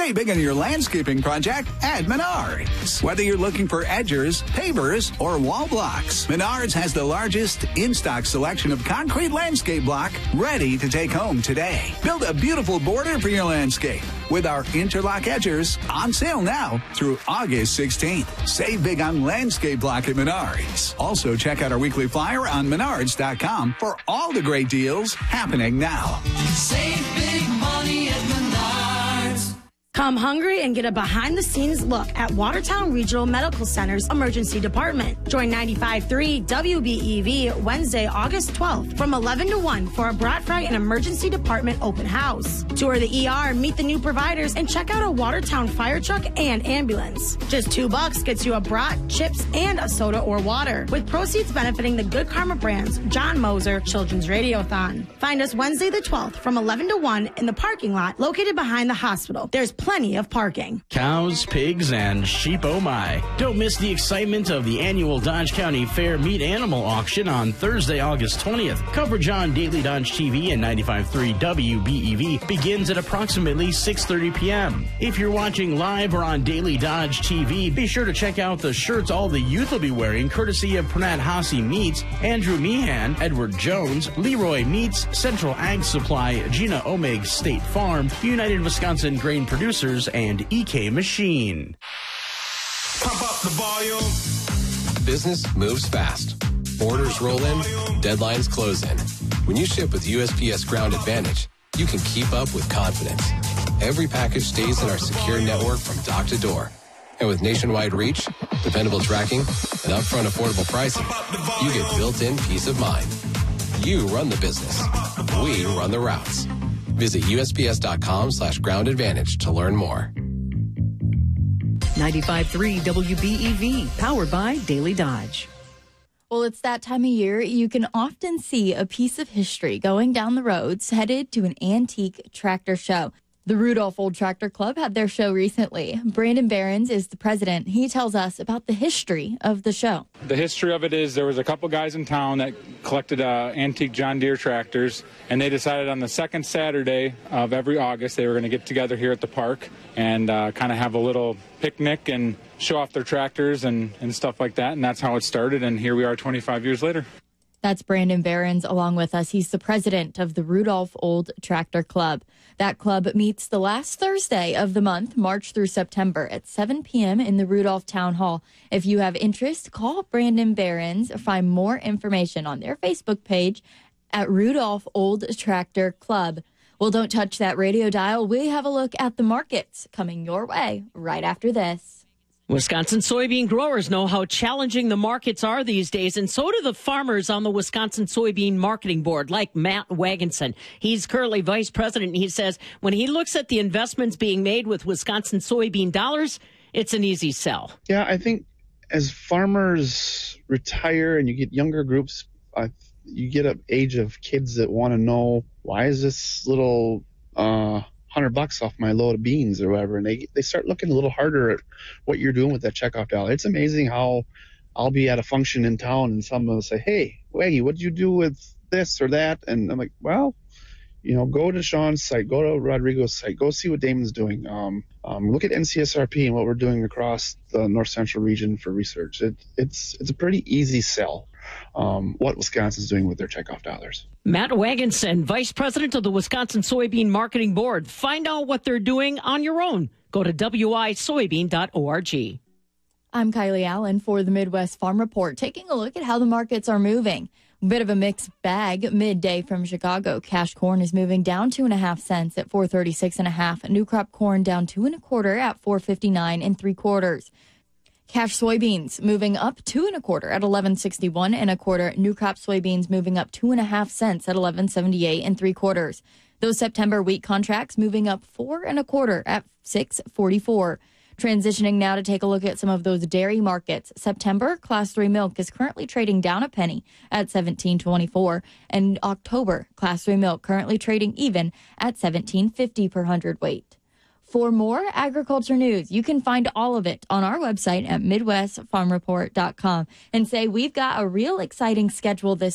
Save big on your landscaping project at Menards. Whether you're looking for edgers, pavers, or wall blocks, Menards has the largest in-stock selection of concrete landscape block ready to take home today. Build a beautiful border for your landscape with our interlock edgers on sale now through August 16th. Save big on landscape block at Menards. Also, check out our weekly flyer on menards.com for all the great deals happening now. Save big money at Menards. Come hungry and get a behind-the-scenes look at Watertown Regional Medical Center's emergency department. Join 95.3 WBEV Wednesday, August 12th from 11 to 1 for a brat fry and emergency department open house. Tour the ER, meet the new providers, and check out a Watertown fire truck and ambulance. Just $2 gets you a brat, chips, and a soda or water, with proceeds benefiting the Good Karma Brands John Moser Children's Radiothon. Find us Wednesday the 12th from 11 to 1 in the parking lot located behind the hospital. There's plenty of parking. Cows, pigs, and sheep, oh my. Don't miss the excitement of the annual Dodge County Fair Meat Animal Auction on Thursday, August 20th. Coverage on Daily Dodge TV and 95.3 WBEV begins at approximately 6:30 p.m. If you're watching live or on Daily Dodge TV, be sure to check out the shirts all the youth will be wearing, courtesy of Pernat Hossie Meats, Andrew Meehan, Edward Jones, Leroy Meats, Central Ag Supply, Gina Omeg State Farm, United Wisconsin Grain Producers, and EK Machine. Pump up the volume. Business moves fast. Orders roll in, deadlines close in. When you ship with USPS Ground Advantage, you can keep up with confidence. Every package stays in our secure network from dock to door. And with nationwide reach, dependable tracking, and upfront affordable pricing, you get built-in peace of mind. You run the business. We run the routes. Visit USPS.com/Ground Advantage to learn more. 95.3 WBEV, powered by Daily Dodge. Well, it's that time of year. You can often see a piece of history going down the roads headed to an antique tractor show. The Rudolph Old Tractor Club had their show recently. Brandon Behrens is the president. He tells us about the history of the show. The history of it is there was a couple guys in town that collected antique John Deere tractors, and they decided on the second Saturday of every August they were going to get together here at the park and kind of have a little picnic and show off their tractors and stuff like that, and that's how it started, and here we are 25 years later. That's Brandon Behrens along with us. He's the president of the Rudolph Old Tractor Club. That club meets the last Thursday of the month, March through September, at 7 p.m. in the Rudolph Town Hall. If you have interest, call Brandon Behrens or find more information on their Facebook page at Rudolph Old Tractor Club. Well, don't touch that radio dial. We have a look at the markets coming your way right after this. Wisconsin soybean growers know how challenging the markets are these days, and so do the farmers on the Wisconsin Soybean Marketing Board, like Matt Wagenson. He's currently vice president, and he says when he looks at the investments being made with Wisconsin soybean dollars, it's an easy sell. Yeah, I think as farmers retire and you get younger groups, you get an age of kids that want to know, why is this little $100 off my load of beans or whatever, and they start looking a little harder at what you're doing with that checkoff dollar. It's amazing how I'll be at a function in town and someone will say, "Hey, Waggy, what'd you do with this or that?" And I'm like, well, go to Sean's site, go to Rodrigo's site, go see what Damon's doing. Look at NCSRP and what we're doing across the North Central region for research. It's a pretty easy sell. What Wisconsin's doing with their checkoff dollars. Matt Wagenson, Vice President of the Wisconsin Soybean Marketing Board. Find out what they're doing on your own. Go to wisoybean.org. I'm Kylie Allen for the Midwest Farm Report, taking a look at how the markets are moving. A bit of a mixed bag midday from Chicago. Cash corn is moving down 2.5 cents at 436.5. New crop corn down 2 1/4 at 459 3/4. Cash soybeans moving up 2 1/4 at 11.61 1/4. New crop soybeans moving up 2.5 cents at 11.78 3/4. Those September wheat contracts moving up 4 1/4 at 6.44. Transitioning now to take a look at some of those dairy markets. September Class 3 milk is currently trading down a penny at 17.24, and October Class 3 milk currently trading even at 17.50 per hundredweight. For more agriculture news, you can find all of it on our website at MidwestFarmReport.com. And say we've got a real exciting schedule this